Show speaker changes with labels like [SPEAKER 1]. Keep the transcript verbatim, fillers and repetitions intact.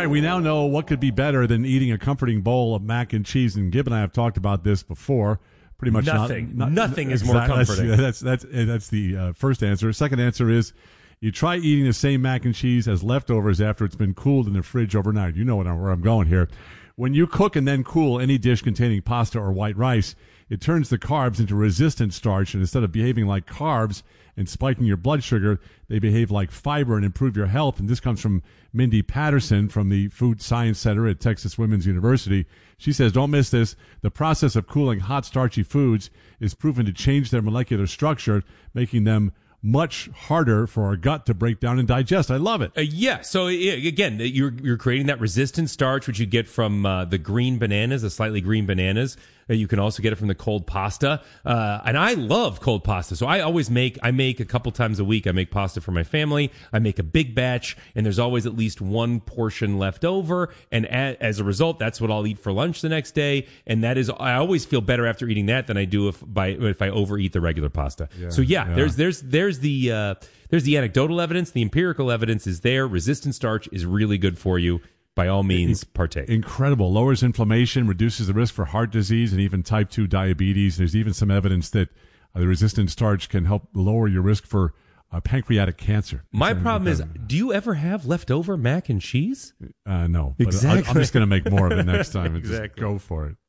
[SPEAKER 1] right, we now know what could be better than eating a comforting bowl of mac and cheese. And Gib and I have talked about this before. Pretty much
[SPEAKER 2] nothing.
[SPEAKER 1] Not, not,
[SPEAKER 2] nothing is
[SPEAKER 1] exactly,
[SPEAKER 2] more comforting.
[SPEAKER 1] That's that's that's, that's the uh, first answer. Second answer is you try eating the same mac and cheese as leftovers after it's been cooled in the fridge overnight. You know what I'm, where I'm going here. When you cook and then cool any dish containing pasta or white rice, it turns the carbs into resistant starch, and instead of behaving like carbs and spiking your blood sugar, they behave like fiber and improve your health. And this comes from Mindy Patterson from the Food Science Center at Texas Women's University. She says, don't miss this. The process of cooling hot, starchy foods is proven to change their molecular structure, making them much harder for our gut to break down and digest. I love it.
[SPEAKER 2] Uh, yeah. So yeah, again, you're you're creating that resistant starch, which you get from uh, the green bananas, the slightly green bananas. Uh, you can also get it from the cold pasta. Uh, and I love cold pasta. So I always make, I make a couple times a week. I make pasta for my family. I make a big batch, and there's always at least one portion left over. And a, as a result, that's what I'll eat for lunch the next day. And that is, I always feel better after eating that than I do if by if I overeat the regular pasta. Yeah, so yeah, yeah, there's there's there's the uh, there's the anecdotal evidence. The empirical evidence is there. Resistant starch is really good for you. By all means, partake.
[SPEAKER 1] Incredible. Lowers inflammation, reduces the risk for heart disease and even type two diabetes. There's even some evidence that uh, the resistant starch can help lower your risk for uh, pancreatic cancer.
[SPEAKER 2] My problem is, do you ever have leftover mac and cheese?
[SPEAKER 1] Uh, no.
[SPEAKER 2] Exactly.
[SPEAKER 1] But I, I'm just going to make more of it next time and
[SPEAKER 2] exactly.
[SPEAKER 1] just go for it.